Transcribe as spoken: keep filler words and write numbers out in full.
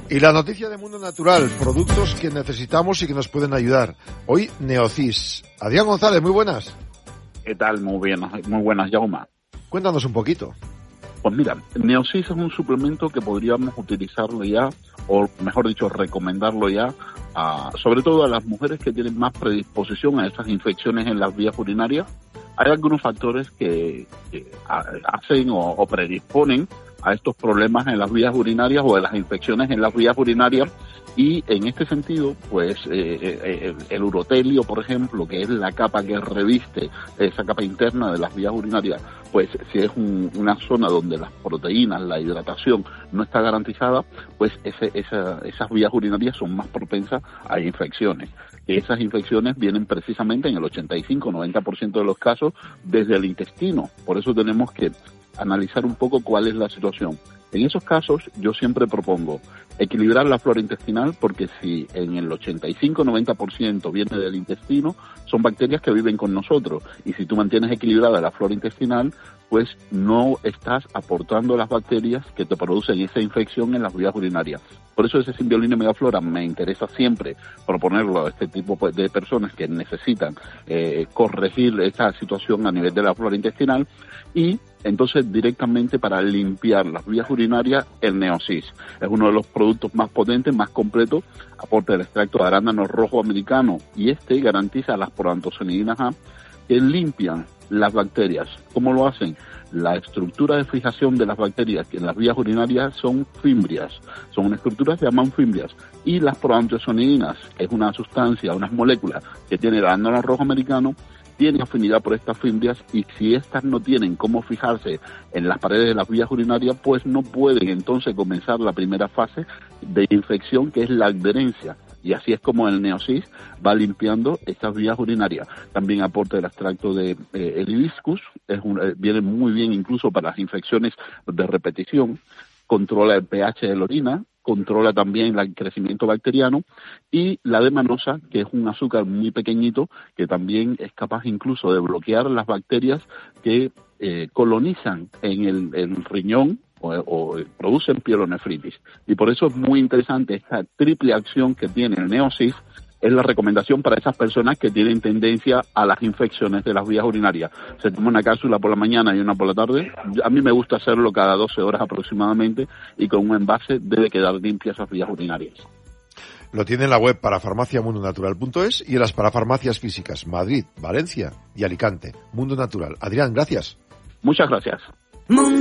Y la noticia de Mundo Natural, productos que necesitamos y que nos pueden ayudar. Hoy, Neocis. Adrián González, muy buenas. ¿Qué tal? Muy bien, muy buenas, Jaume. Cuéntanos un poquito. Pues mira, Neocis es un suplemento que podríamos utilizarlo ya, o mejor dicho, recomendarlo ya, a, sobre todo a las mujeres que tienen más predisposición a esas infecciones en las vías urinarias. Hay algunos factores que, que hacen o, o predisponen a estos problemas en las vías urinarias o de las infecciones en las vías urinarias, y en este sentido, pues eh, eh, el urotelio, por ejemplo, que es la capa que reviste esa capa interna de las vías urinarias, pues si es un, una zona donde las proteínas, la hidratación no está garantizada, pues ese, esa, esas vías urinarias son más propensas a infecciones. Esas infecciones vienen precisamente en el ochenta y cinco a noventa por ciento de los casos desde el intestino. Por eso tenemos que analizar un poco cuál es la situación. En esos casos yo siempre propongo equilibrar la flora intestinal, porque si en el ochenta y cinco a noventa por ciento viene del intestino, son bacterias que viven con nosotros, y si tú mantienes equilibrada la flora intestinal, pues no estás aportando las bacterias que te producen esa infección en las vías urinarias. Por eso ese Symbiolina Megaflora me interesa siempre proponerlo a este tipo de personas que necesitan eh, corregir esa situación a nivel de la flora intestinal, y entonces directamente para limpiar las vías urinarias el Neocis. Es uno de los productos más potentes, más completos, aporta el extracto de arándano rojo americano, y este garantiza las proantocianinas A, que limpian las bacterias. ¿Cómo lo hacen? La estructura de fijación de las bacterias que en las vías urinarias son fimbrias, son unas estructuras que se llaman fimbrias, y las proantocianinas es una sustancia, unas moléculas que tiene el arándano rojo americano, tiene afinidad por estas fimbrias, y si estas no tienen cómo fijarse en las paredes de las vías urinarias, pues no pueden entonces comenzar la primera fase de infección, que es la adherencia. Y así es como el Neocis va limpiando estas vías urinarias. También aporta el extracto de eh, el hibiscus, es un, eh, viene muy bien incluso para las infecciones de repetición, controla el pH de la orina, controla también el crecimiento bacteriano, y la demanosa, que es un azúcar muy pequeñito, que también es capaz incluso de bloquear las bacterias que eh, colonizan en el, el riñón, O, o producen pielonefritis. Y por eso es muy interesante esta triple acción que tiene el Neocis. Es la recomendación para esas personas que tienen tendencia a las infecciones de las vías urinarias. Se toma una cápsula por la mañana y una por la tarde. A mí me gusta hacerlo cada doce horas aproximadamente, y con un envase debe quedar limpias esas vías urinarias. Lo tiene en la web para farmacia mundo natural punto es y en las parafarmacias físicas Madrid, Valencia y Alicante. Mundo Natural. Adrián, gracias. Muchas gracias.